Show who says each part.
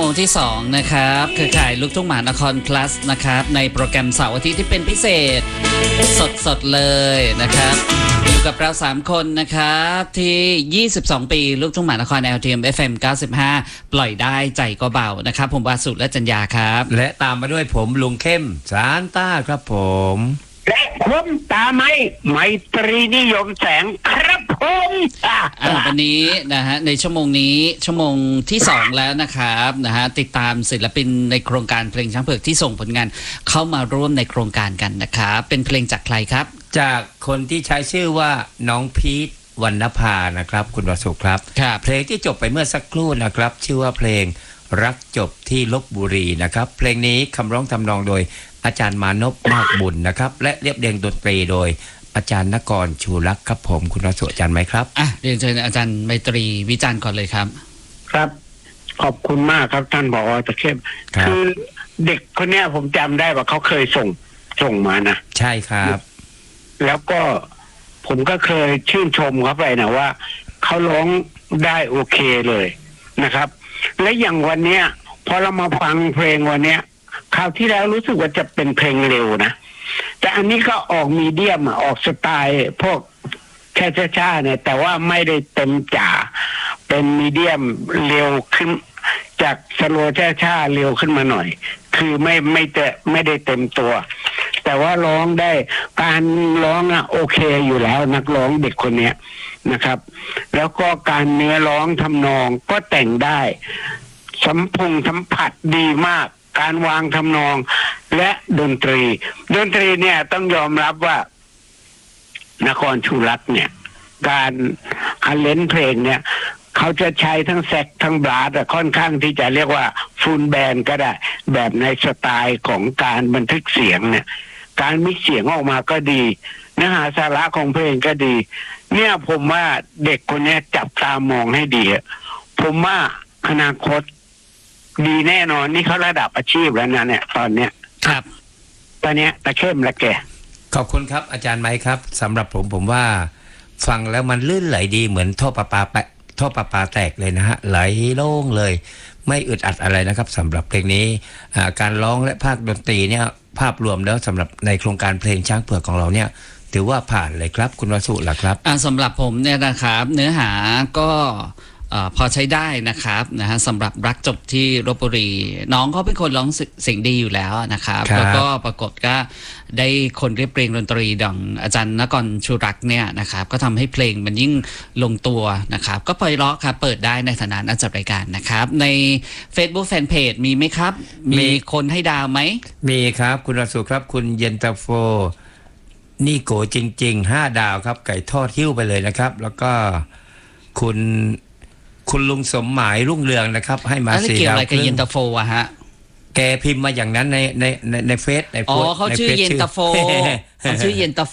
Speaker 1: งที่2นะครับเครือข่ายลูกทุ่งมหานคร plus นะครับในโปรแกรมเสาร์อาทิตย์ที่เป็นพิเศษสดเลยนะครับอยู่กับเรา3คนนะครับที่22ปีลูกทุ่งมหานคร LTM FM 95ปล่อยได้ใจก็เบานะครับผมวาสุและจัญญาครับ
Speaker 2: และตามมาด้วยผมลุงเข้มซานต้าครับผม
Speaker 3: และผมตาไมตรีนิยมแสงครับผม
Speaker 1: วันนี้นะฮะในชั่วโมงนี้ชั่วโมงที่2แล้วนะครับนะฮะติดตามศิลปินในโครงการเพลงช้างเผือกที่ส่งผลงานเข้ามาร่วมในโครงการกันนะครับเป็นเพลงจากใครครับ
Speaker 2: จากคนที่ใช้ชื่อว่าน้องพีทวรรณภานะครับคุณวสุครับเพลงที่จบไปเมื่อสักครู่นะครับชื่อว่าเพลงรักจบที่ลพบุรีนะครับเพลงนี้คำร้องทำนองโดยอาจารย์มานพมากบุญนะครับและเรียบเรียงดนตรีโดยอาจารย์นกรชูรักษ์ครับผมคุณวสุอาจารย์ไหมครับ
Speaker 1: เรียนเชิญอาจารย์ไมตรีวิจารณ์ก่อนเลยครับ
Speaker 3: ครับขอบคุณมากครับท่านผอ.ตะเข้มคือเด็กคนนี้ผมจำได้ว่าเขาเคยส่งมานะ
Speaker 2: ใช่ครับ
Speaker 3: แล้วก็ผมก็เคยชื่นชมเขาไปนะว่าเขาร้องได้โอเคเลยนะครับและอย่างวันเนี้ยพอเรามาฟังเพลงวันเนี้ยคราวที่แล้วรู้สึกว่าจะเป็นเพลงเร็วนะแต่อันนี้ก็ออกมีเดียมออกสไตล์พวกแค่ช้าๆเนี่ยแต่ว่าไม่ได้เต็มจ๋าเป็นมีเดียมเร็วขึ้นจากสโลว์ช้าๆเร็วขึ้นมาหน่อยคือไม่ได้เต็มตัวแต่ว่าร้องได้การร้องโอเคอยู่แล้วนักร้องเด็กคนนี้นะครับแล้วก็การเนื้อร้องทำนองก็แต่งได้สัมผัสดีมากการวางทำนองและดนตรีเนี่ยต้องยอมรับว่านครชูรัตน์เนี่ยการเล่นเพลงเนี่ยเขาจะใช้ทั้งแซกทั้งบราสค่อนข้างที่จะเรียกว่าฟูลแบนด์ก็ได้แบบในสไตล์ของการบันทึกเสียงเนี่ยการมิกซ์เสียงออกมาก็ดีเนื้อหาสาระของเพลงก็ดีเนี่ยผมว่าเด็กคนนี้จับตามองให้ดีผมว่าอนาคตดีแน่นอนนี่เขาระดับอาชีพแล้วนะเนี่ยตอนเนี้ย
Speaker 1: ครับ
Speaker 3: ตอนเนี้ยตะเข้มละแก
Speaker 2: ขอบคุณครับอาจารย์ไมค์ครับสำหรับผมว่าฟังแล้วมันลื่นไหลดีเหมือนท่อประปาแตกเลยนะฮะไหลโล่งเลยไม่อึดอัดอะไรนะครับสำหรับเพลงนี้การร้องและภาคดนตรีเนี่ยภาพรวมแล้วสำหรับในโครงการเพลงช้างเผือกของเราเนี่ยถือว่าผ่านเลยครับคุณวสุล่ะครับ
Speaker 1: สำหรับผมเนี่ยนะครับเนื้อหาก็พอใช้ได้นะครับนะฮะสำหรับรักจบที่ลพบุรีน้องเขาเป็นคนร้องเสียงดีอยู่แล้วนะครับแล้วก็ปรากฏก็ได้คนเรียบเรียงดนตรีดังอาจารย์นกรชูรักษ์เนี่ยนะครับก็ทำให้เพลงมันยิ่งลงตัวนะครับก็ไพเราะครับเปิดได้ในฐานะนักจัดรายการนะครับใน Facebook Fanpage มีไหมครับมีคนให้ดาวไหม
Speaker 2: มีครับคุณวสุครับคุณเย็นตาโฟนี่โกจริงๆ5 ดาวครับไก่ทอดหิ้วไปเลยนะครับแล้วก็คุณลุงสมหมายรุ่งเรืองนะครับให้มา4 ดาว
Speaker 1: เกี่ยวอะไรกับเย็นตาโฟอะฮะ
Speaker 2: แกพิมพ์มาอย่างนั้นในเฟซในโพสต์
Speaker 1: เขาชื่อเย็นตาโฟเขาชื่อเย็นตาโฟ